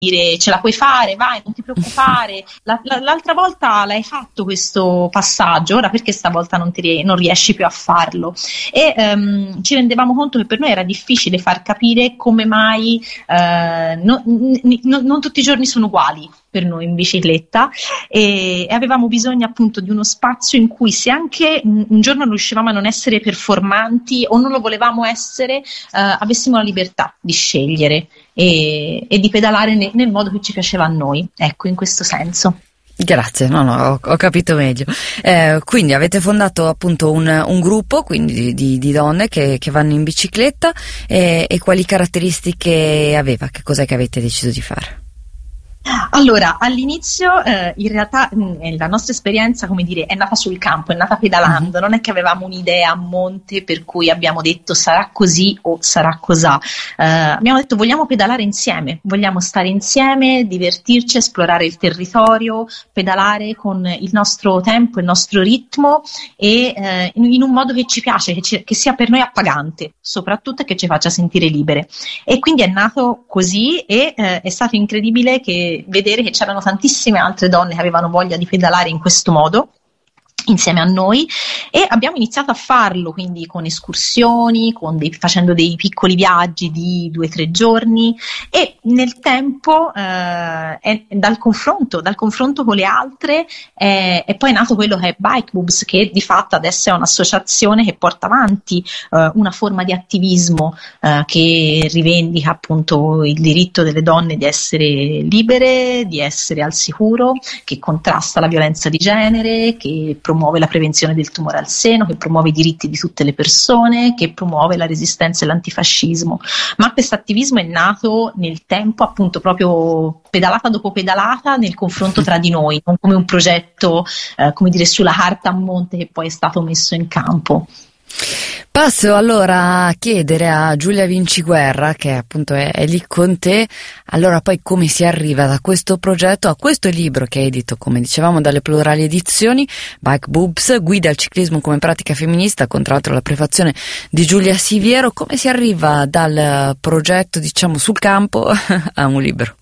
dire ce la puoi fare, vai, non ti preoccupare, l'altra volta l'hai fatto questo passaggio, ora perché stavolta non riesci più a farlo? E ci rendevamo conto che per noi era difficile far capire come mai non tutti i giorni sono uguali per noi in bicicletta, e avevamo bisogno appunto di uno spazio in cui, se anche un giorno riuscivamo a non essere performanti o non lo volevamo essere, avessimo la libertà di scegliere e di pedalare nel modo che ci piaceva a noi, ecco, in questo senso. Grazie, no, ho capito meglio. Quindi avete fondato appunto un gruppo, quindi di donne che vanno in bicicletta, e quali caratteristiche aveva? Che cos'è che avete deciso di fare? Allora, all'inizio in realtà la nostra esperienza, come dire, è nata sul campo, è nata pedalando, non è che avevamo un'idea a monte per cui abbiamo detto sarà così o sarà cosà. Abbiamo detto vogliamo pedalare insieme, vogliamo stare insieme, divertirci, esplorare il territorio, pedalare con il nostro tempo, il nostro ritmo e in un modo che ci piace, che sia per noi appagante, soprattutto, e che ci faccia sentire libere. E quindi è nato così e è stato incredibile vedere che c'erano tantissime altre donne che avevano voglia di pedalare in questo modo insieme a noi, e abbiamo iniziato a farlo quindi con escursioni, facendo dei piccoli viaggi di 2 o 3 giorni, e nel tempo dal confronto con le altre è poi nato quello che è Bike Boobs, che di fatto adesso è un'associazione che porta avanti una forma di attivismo che rivendica appunto il diritto delle donne di essere libere, di essere al sicuro, che contrasta la violenza di genere, che promuove la prevenzione del tumore al seno, che promuove i diritti di tutte le persone, che promuove la resistenza e l'antifascismo. Ma questo attivismo è nato nel tempo, appunto proprio pedalata dopo pedalata, nel confronto tra di noi, non come un progetto, come dire, sulla carta a monte che poi è stato messo in campo. Passo allora a chiedere a Giulia Vinciguerra, che appunto è lì con te, allora poi come si arriva da questo progetto a questo libro che hai edito, come dicevamo, dalle Plurali Edizioni, Bike Boobs, guida al ciclismo come pratica femminista, con tra l'altro la prefazione di Giulia Siviero. Come si arriva dal progetto, diciamo, sul campo a un libro?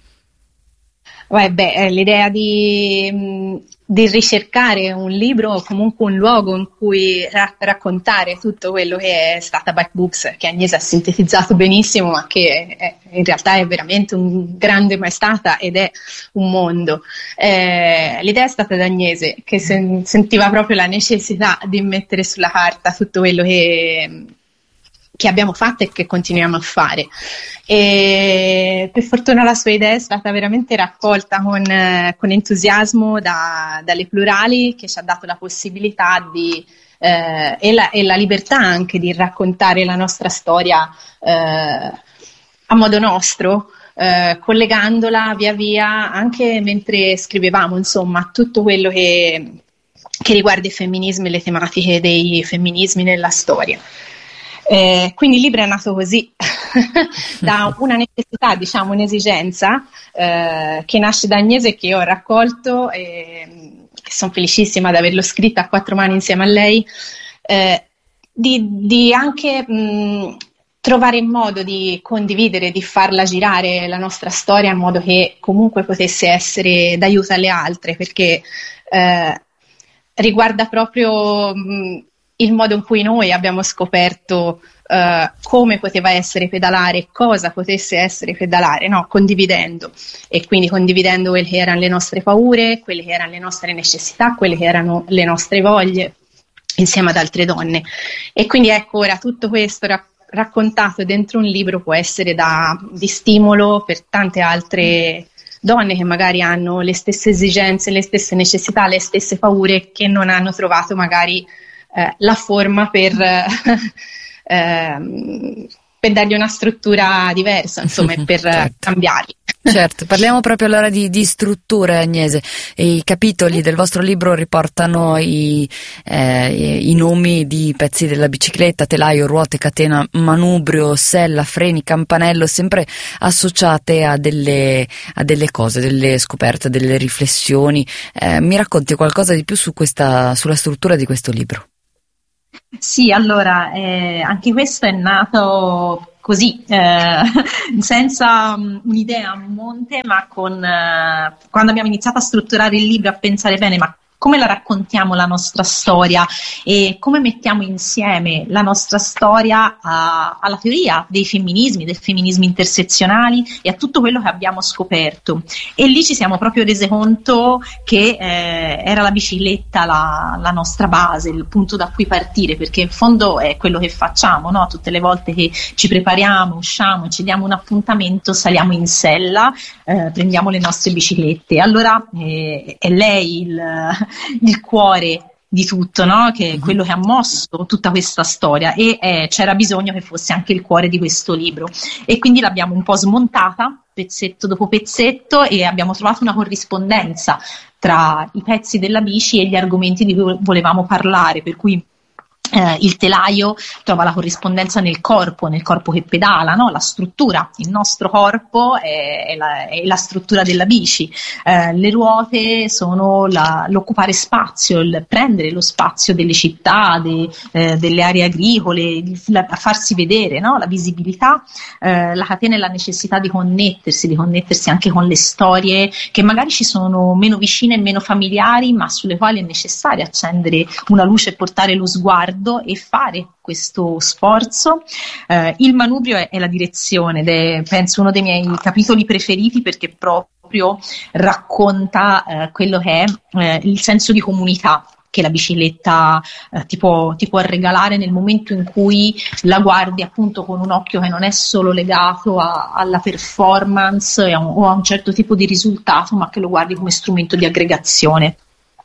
L'idea di ricercare un libro o comunque un luogo in cui raccontare tutto quello che è stata Bike Boobs, che Agnese ha sintetizzato benissimo, ma che in realtà è veramente un grande maestata ed è un mondo. L'idea è stata da Agnese, che sentiva proprio la necessità di mettere sulla carta tutto quello che abbiamo fatto e che continuiamo a fare, e per fortuna la sua idea è stata veramente raccolta con entusiasmo dalle Plurali, che ci ha dato la possibilità e la libertà anche di raccontare la nostra storia a modo nostro, collegandola via via anche mentre scrivevamo, insomma, tutto quello che riguarda i femminismi e le tematiche dei femminismi nella storia. Quindi il libro è nato così, da una necessità, diciamo un'esigenza che nasce da Agnese e che io ho raccolto, e sono felicissima di averlo scritto a 4 mani insieme a lei, di anche trovare il modo di condividere, di farla girare la nostra storia in modo che comunque potesse essere d'aiuto alle altre, perché riguarda proprio il modo in cui noi abbiamo scoperto come poteva essere pedalare, cosa potesse essere pedalare, no? Condividendo, e quindi condividendo quelle che erano le nostre paure, quelle che erano le nostre necessità, quelle che erano le nostre voglie, insieme ad altre donne. E quindi ecco, ora tutto questo raccontato dentro un libro può essere di stimolo per tante altre donne che magari hanno le stesse esigenze, le stesse necessità, le stesse paure, che non hanno trovato magari la forma per dargli una struttura diversa, insomma, per certo. cambiarli. Certo, parliamo proprio allora di strutture, Agnese. I capitoli del vostro libro riportano i nomi di pezzi della bicicletta: telaio, ruote, catena, manubrio, sella, freni, campanello, sempre associate a delle cose, delle scoperte, delle riflessioni. Mi racconti qualcosa di più sulla struttura di questo libro? Sì, allora, anche questo è nato così, senza un'idea a monte, ma quando abbiamo iniziato a strutturare il libro, a pensare bene, ma come la raccontiamo la nostra storia e come mettiamo insieme la nostra storia alla teoria dei femminismi, del femminismo intersezionali e a tutto quello che abbiamo scoperto. E lì ci siamo proprio rese conto che era la bicicletta la nostra base, il punto da cui partire, perché in fondo è quello che facciamo, no? Tutte le volte che ci prepariamo, usciamo, ci diamo un appuntamento, saliamo in sella, prendiamo le nostre biciclette. Allora è lei il cuore di tutto, no? Che è quello che ha mosso tutta questa storia e c'era bisogno che fosse anche il cuore di questo libro e quindi l'abbiamo un po' smontata pezzetto dopo pezzetto e abbiamo trovato una corrispondenza tra i pezzi della bici e gli argomenti di cui volevamo parlare, per cui il telaio trova la corrispondenza nel corpo che pedala, no? La struttura, il nostro corpo è la struttura della bici, le ruote sono l'occupare spazio, il prendere lo spazio delle città, delle aree agricole, farsi vedere, no? La visibilità, la catena è la necessità di connettersi anche con le storie che magari ci sono meno vicine e meno familiari, ma sulle quali è necessario accendere una luce e portare lo sguardo e fare questo sforzo. Il manubrio è la direzione ed è, penso, uno dei miei capitoli preferiti perché proprio racconta quello che è il senso di comunità che la bicicletta ti può regalare nel momento in cui la guardi appunto con un occhio che non è solo legato alla performance o a un certo tipo di risultato, ma che lo guardi come strumento di aggregazione.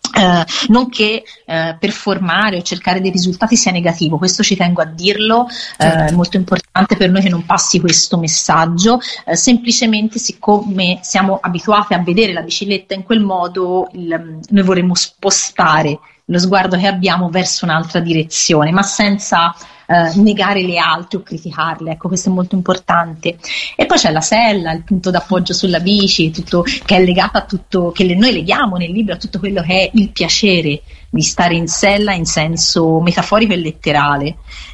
Non che performare o cercare dei risultati sia negativo, questo ci tengo a dirlo, è molto importante per noi che non passi questo messaggio, semplicemente siccome siamo abituati a vedere la bicicletta in quel modo, noi vorremmo spostare lo sguardo che abbiamo verso un'altra direzione, ma senza negare le altre o criticarle, ecco, questo è molto importante. E poi c'è la sella, il punto d'appoggio sulla bici, tutto che è legato a tutto, che noi leghiamo nel libro a tutto quello che è il piacere di stare in sella in senso metaforico e letterale.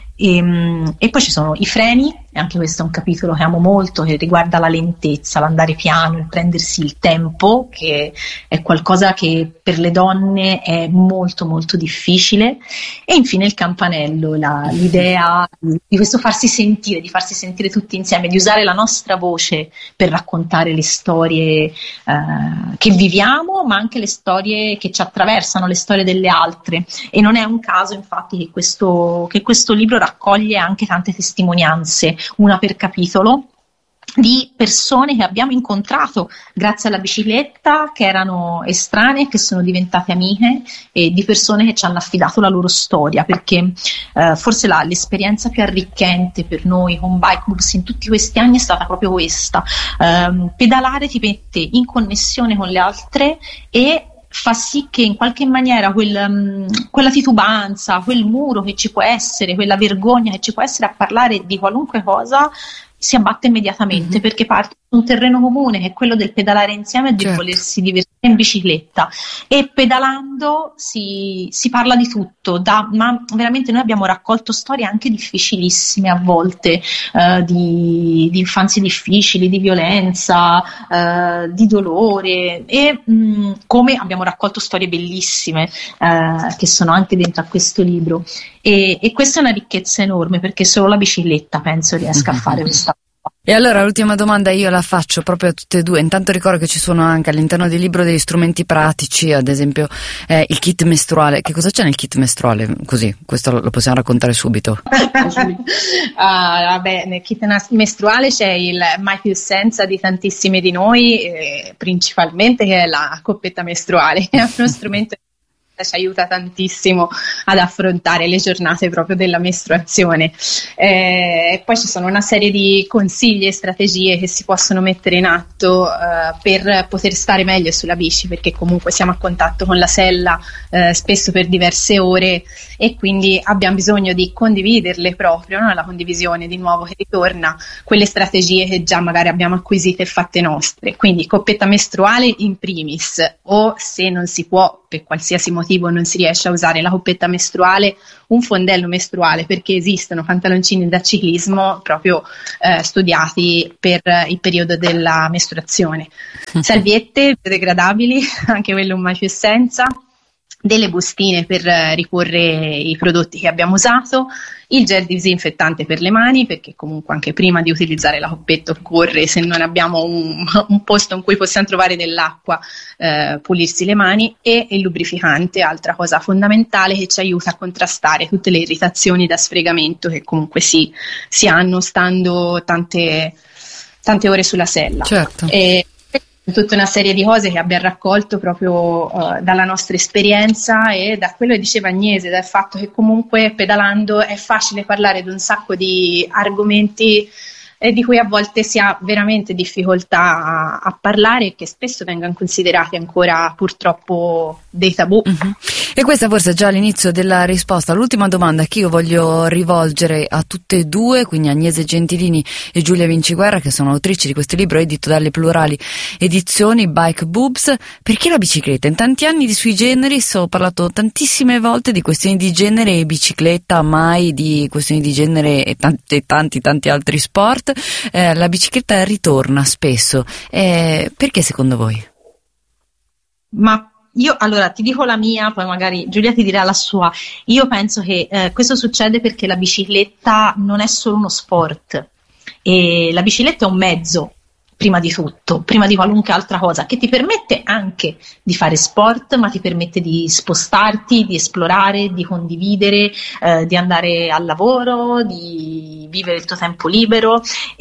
E poi ci sono i freni, e anche questo è un capitolo che amo molto, che riguarda la lentezza, l'andare piano, il prendersi il tempo, che è qualcosa che per le donne è molto molto difficile. E infine il campanello, l'idea di questo farsi sentire, di farsi sentire tutti insieme, di usare la nostra voce per raccontare le storie che viviamo, ma anche le storie che ci attraversano, le storie delle altre. E non è un caso infatti che questo libro raccoglie anche tante testimonianze, una per capitolo, di persone che abbiamo incontrato grazie alla bicicletta, che erano estranee, che sono diventate amiche, e di persone che ci hanno affidato la loro storia, perché forse l'esperienza più arricchente per noi con Bike Books in tutti questi anni è stata proprio questa. Pedalare ti mette in connessione con le altre e fa sì che in qualche maniera quella titubanza, quel muro che ci può essere, quella vergogna che ci può essere a parlare di qualunque cosa si abbatte immediatamente, perché parte da un terreno comune che è quello del pedalare insieme e di volersi divertire in bicicletta, e pedalando si parla di tutto, ma veramente noi abbiamo raccolto storie anche difficilissime a volte, di infanzie difficili, di violenza, di dolore, e come abbiamo raccolto storie bellissime che sono anche dentro a questo libro, e questa è una ricchezza enorme, perché solo la bicicletta penso riesca a fare questa. E allora l'ultima domanda io la faccio proprio a tutte e due. Intanto ricordo che ci sono anche all'interno del libro degli strumenti pratici, ad esempio il kit mestruale. Che cosa c'è nel kit mestruale? Così, questo lo possiamo raccontare subito. Nel kit mestruale c'è il mai più senza di tantissime di noi, principalmente, che è la coppetta mestruale. È uno strumento ci aiuta tantissimo ad affrontare le giornate proprio della mestruazione. Poi ci sono una serie di consigli e strategie che si possono mettere in atto per poter stare meglio sulla bici, perché comunque siamo a contatto con la sella spesso per diverse ore, e quindi abbiamo bisogno di condividerle proprio, no? La condivisione di nuovo che ritorna, quelle strategie che già magari abbiamo acquisite e fatte nostre. Quindi coppetta mestruale in primis, o se non si può per qualsiasi motivo non si riesce a usare la coppetta mestruale, un fondello mestruale, perché esistono pantaloncini da ciclismo proprio studiati per il periodo della mestruazione. Salviette biodegradabili, anche quello mai più essenza, delle bustine per riporre i prodotti che abbiamo usato, il gel disinfettante per le mani, perché comunque anche prima di utilizzare la coppetta occorre, se non abbiamo un posto in cui possiamo trovare dell'acqua, pulirsi le mani, e il lubrificante, altra cosa fondamentale che ci aiuta a contrastare tutte le irritazioni da sfregamento che comunque si hanno stando tante ore sulla sella. Certo. Tutta una serie di cose che abbiamo raccolto proprio dalla nostra esperienza e da quello che diceva Agnese, dal fatto che comunque pedalando è facile parlare di un sacco di argomenti di cui a volte si ha veramente difficoltà a parlare e che spesso vengono considerati ancora purtroppo dei tabù. E questa forse è già l'inizio della risposta all'ultima domanda che io voglio rivolgere a tutte e due, quindi Agnese Gentilini e Giulia Vinciguerra, che sono autrici di questo libro edito dalle Plurali Edizioni, Bike Boobs. Perché la bicicletta? In tanti anni di Sui Generis ho parlato tantissime volte di questioni di genere e bicicletta, mai di questioni di genere e tanti altri sport. La bicicletta ritorna spesso, perché secondo voi? Ma io allora ti dico la mia, poi magari Giulia ti dirà la sua. Io penso che questo succede perché la bicicletta non è solo uno sport, e la bicicletta è un mezzo, prima di tutto, prima di qualunque altra cosa, che ti permette anche di fare sport, ma ti permette di spostarti, di esplorare, di condividere, di andare al lavoro, di vivere il tuo tempo libero,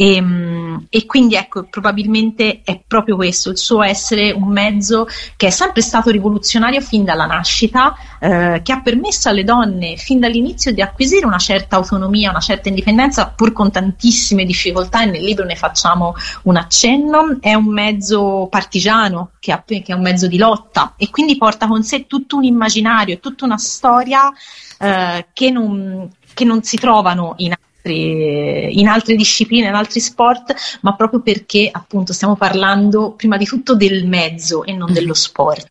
e quindi ecco, probabilmente è proprio questo, il suo essere un mezzo che è sempre stato rivoluzionario fin dalla nascita, che ha permesso alle donne fin dall'inizio di acquisire una certa autonomia, una certa indipendenza, pur con tantissime difficoltà, e nel libro ne facciamo un accenno. È un mezzo partigiano, che è un mezzo di lotta, e quindi porta con sé tutto un immaginario e tutta una storia che non si trovano in altre discipline, in altri sport, ma proprio perché appunto stiamo parlando prima di tutto del mezzo e non dello sport.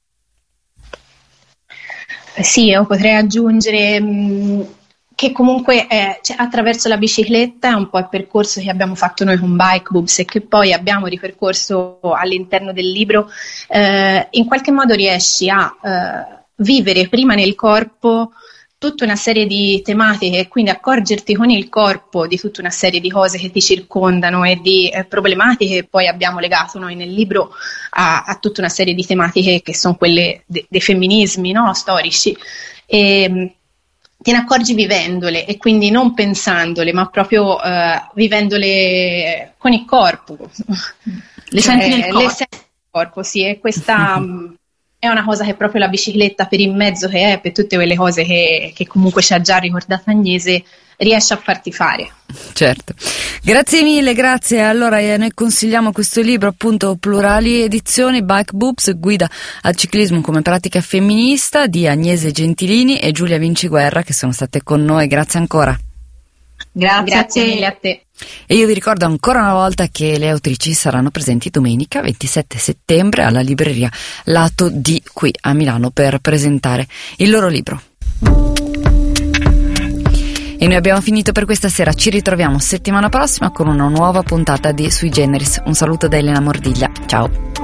Sì, io potrei aggiungere che comunque attraverso la bicicletta è un po' il percorso che abbiamo fatto noi con Bike Boobs e che poi abbiamo ripercorso all'interno del libro. In qualche modo riesci a vivere prima nel corpo tutta una serie di tematiche e quindi accorgerti con il corpo di tutta una serie di cose che ti circondano e di problematiche che poi abbiamo legato noi nel libro a tutta una serie di tematiche che sono quelle dei femminismi, no? Storici. E te ne accorgi vivendole e quindi non pensandole, ma proprio vivendole con il corpo. Le senti nel corpo. Le senti nel corpo, sì, e questa è una cosa che proprio la bicicletta, per il mezzo che è, per tutte quelle cose che comunque ci ha già ricordato Agnese, riesce a farti fare. Certo, grazie mille, grazie. Allora noi consigliamo questo libro, appunto, Plurali Edizioni, Bike Boobs, guida al ciclismo come pratica femminista, di Agnese Gentilini e Giulia Vinciguerra, che sono state con noi. Grazie ancora. Grazie mille a te. E io vi ricordo ancora una volta che le autrici saranno presenti domenica 27 settembre alla libreria Lato D qui a Milano per presentare il loro libro. E noi abbiamo finito per questa sera, ci ritroviamo settimana prossima con una nuova puntata di Sui Generis. Un saluto da Elena Mordiglia, ciao.